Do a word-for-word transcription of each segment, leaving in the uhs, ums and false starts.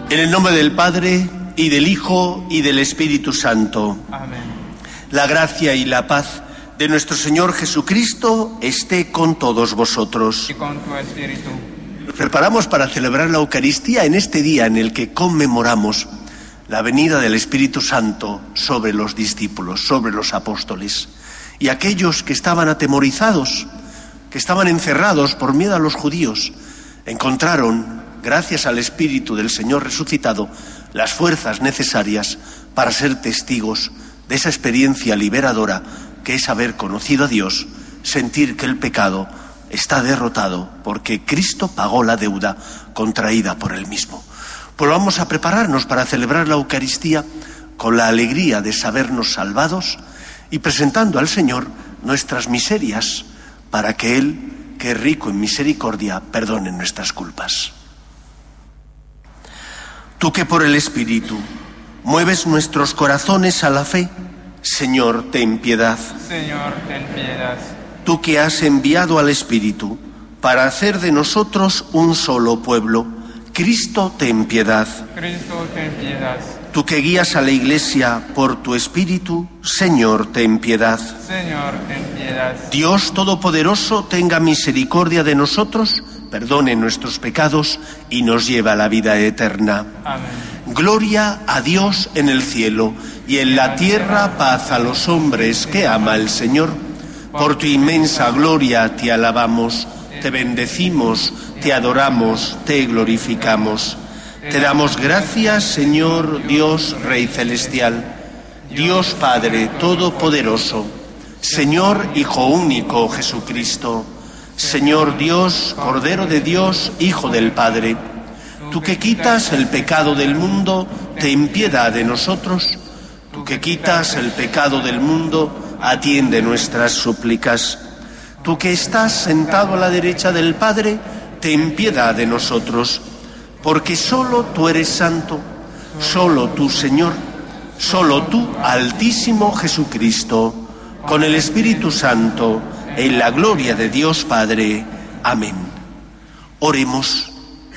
En el nombre del Padre, y del Hijo, y del Espíritu Santo. Amén. La gracia y la paz de nuestro Señor Jesucristo esté con todos vosotros. Y con tu espíritu. Nos preparamos para celebrar la Eucaristía en este día en el que conmemoramos la venida del Espíritu Santo sobre los discípulos, sobre los apóstoles. Y aquellos que estaban atemorizados, que estaban encerrados por miedo a los judíos, encontraron, gracias al Espíritu del Señor resucitado, las fuerzas necesarias para ser testigos de esa experiencia liberadora que es haber conocido a Dios, sentir que el pecado está derrotado porque Cristo pagó la deuda contraída por él mismo. Pues vamos a prepararnos para celebrar la Eucaristía con la alegría de sabernos salvados y presentando al Señor nuestras miserias para que Él, que es rico en misericordia, perdone nuestras culpas. Tú que por el Espíritu mueves nuestros corazones a la fe, Señor, ten piedad. Señor, ten piedad. Tú que has enviado al Espíritu para hacer de nosotros un solo pueblo, Cristo, ten piedad. Cristo, ten piedad. Tú que guías a la Iglesia por tu Espíritu, Señor, ten piedad. Señor, ten piedad. Dios Todopoderoso, tenga misericordia de nosotros, perdone nuestros pecados y nos lleve a la vida eterna. Amén. Gloria a Dios en el cielo y en la tierra paz a los hombres que ama el Señor. Por tu inmensa gloria te alabamos, te bendecimos, te adoramos, te glorificamos. Te damos gracias, Señor Dios Rey Celestial, Dios Padre Todopoderoso, Señor Hijo Único Jesucristo, Señor Dios, Cordero de Dios, Hijo del Padre. Tú que quitas el pecado del mundo, ten piedad de nosotros. Tú que quitas el pecado del mundo, atiende nuestras súplicas. Tú que estás sentado a la derecha del Padre, ten piedad de nosotros. Porque solo tú eres santo, solo tú, Señor, solo tú, Altísimo Jesucristo, con el Espíritu Santo, en la gloria de Dios Padre. Amén. Oremos.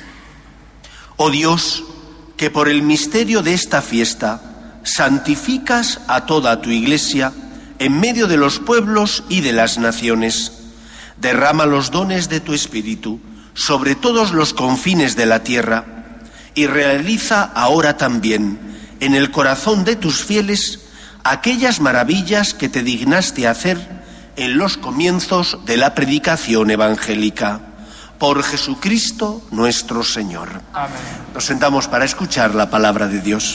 Oh Dios, que por el misterio de esta fiesta santificas a toda tu Iglesia en medio de los pueblos y de las naciones. Derrama los dones de tu Espíritu sobre todos los confines de la tierra y realiza ahora también en el corazón de tus fieles aquellas maravillas que te dignaste hacer en los comienzos de la predicación evangélica. Por Jesucristo nuestro Señor. Amén. Nos sentamos para escuchar la palabra de Dios.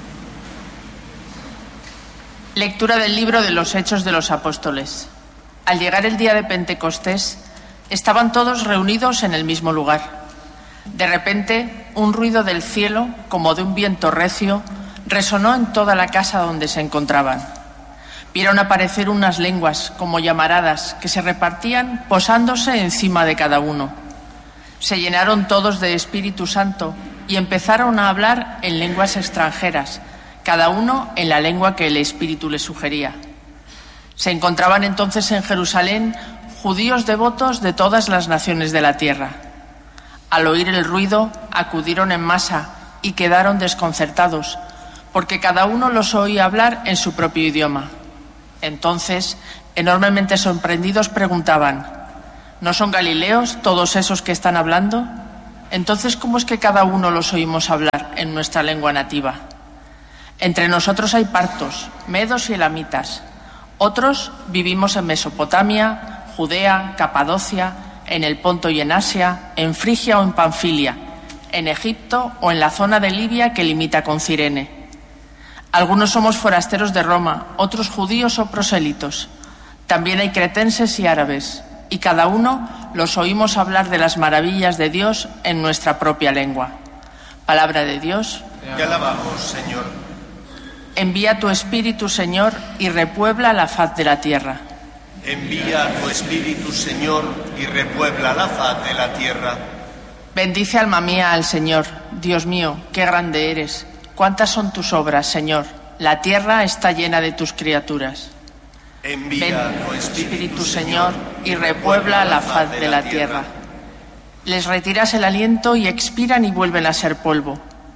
Lectura del libro de los Hechos de los Apóstoles. Al llegar el día de Pentecostés, estaban todos reunidos en el mismo lugar. De repente, un ruido del cielo, como de un viento recio, resonó en toda la casa donde se encontraban. Vieron aparecer unas lenguas, como llamaradas, que se repartían posándose encima de cada uno. Se llenaron todos de Espíritu Santo y empezaron a hablar en lenguas extranjeras, cada uno en la lengua que el Espíritu les sugería. Se encontraban entonces en Jerusalén judíos devotos de todas las naciones de la tierra. Al oír el ruido, acudieron en masa y quedaron desconcertados, porque cada uno los oía hablar en su propio idioma. Entonces, enormemente sorprendidos, preguntaban: ¿no son galileos todos esos que están hablando? Entonces, ¿cómo es que cada uno los oímos hablar en nuestra lengua nativa? Entre nosotros hay partos, medos y elamitas. Otros vivimos en Mesopotamia, Judea, Capadocia, en el Ponto y en Asia, en Frigia o en Panfilia, en Egipto o en la zona de Libia que limita con Cirene. Algunos somos forasteros de Roma, otros judíos o prosélitos. También hay cretenses y árabes, y cada uno los oímos hablar de las maravillas de Dios en nuestra propia lengua. Palabra de Dios. Te alabamos, Señor. Envía tu Espíritu, Señor, y repuebla la faz de la tierra. Envía tu Espíritu, Señor, y repuebla la faz de la tierra. Bendice, alma mía, al Señor. Dios mío, qué grande eres. Cuántas son tus obras, Señor. La tierra está llena de tus criaturas. Envía Ven, tu Espíritu, Espíritu, Señor, y repuebla la faz de la tierra. Les retiras el aliento y expiran y vuelven a ser polvo.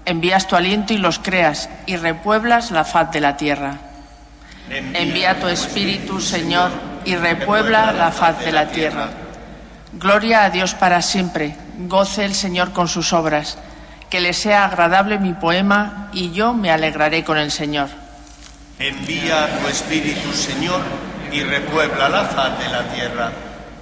Envías tu aliento y los creas, y repueblas la faz de la tierra. Envía tu Espíritu, Señor, y repuebla la faz de la tierra. Gloria a Dios para siempre. Goce el Señor con sus obras. Que le sea agradable mi poema, y yo me alegraré con el Señor. Envía tu Espíritu, Señor, y repuebla la faz de la tierra.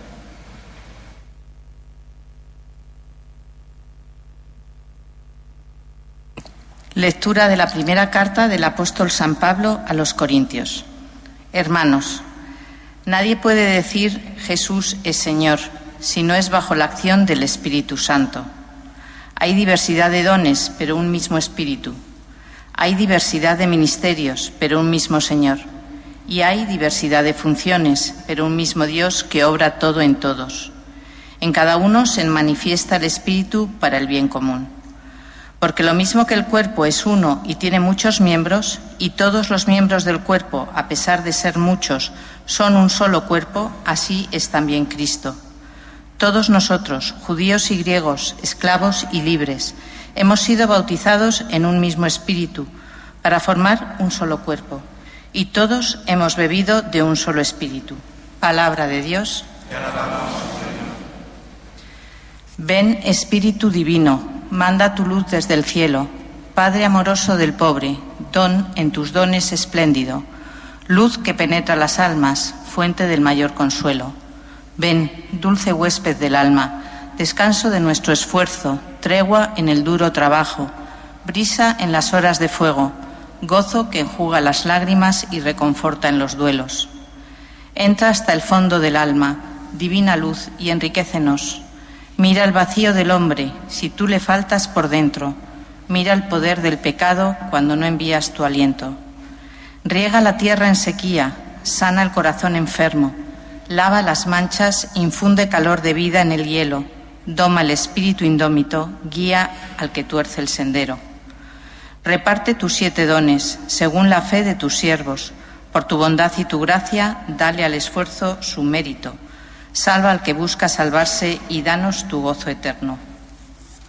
Lectura de la primera carta del apóstol San Pablo a los Corintios. Hermanos, nadie puede decir Jesús es Señor si no es bajo la acción del Espíritu Santo. Hay diversidad de dones, pero un mismo Espíritu. Hay diversidad de ministerios, pero un mismo Señor. Y hay diversidad de funciones, pero un mismo Dios que obra todo en todos. En cada uno se manifiesta el Espíritu para el bien común. Porque lo mismo que el cuerpo es uno y tiene muchos miembros, y todos los miembros del cuerpo, a pesar de ser muchos, son un solo cuerpo, así es también Cristo. Todos nosotros, judíos y griegos, esclavos y libres, hemos sido bautizados en un mismo espíritu, para formar un solo cuerpo, y todos hemos bebido de un solo espíritu. Palabra de Dios. Ven, Espíritu Divino, manda tu luz desde el cielo, Padre amoroso del pobre, don en tus dones espléndido, luz que penetra las almas, fuente del mayor consuelo. Ven, dulce huésped del alma, descanso de nuestro esfuerzo, tregua en el duro trabajo, brisa en las horas de fuego, gozo que enjuga las lágrimas y reconforta en los duelos. Entra hasta el fondo del alma, divina luz, y enriquécenos. Mira el vacío del hombre, si tú le faltas por dentro. Mira el poder del pecado cuando no envías tu aliento. Riega la tierra en sequía, sana el corazón enfermo, lava las manchas, infunde calor de vida en el hielo, doma el espíritu indómito, guía al que tuerce el sendero. Reparte tus siete dones, según la fe de tus siervos. Por tu bondad y tu gracia, dale al esfuerzo su mérito. Salva al que busca salvarse y danos tu gozo eterno.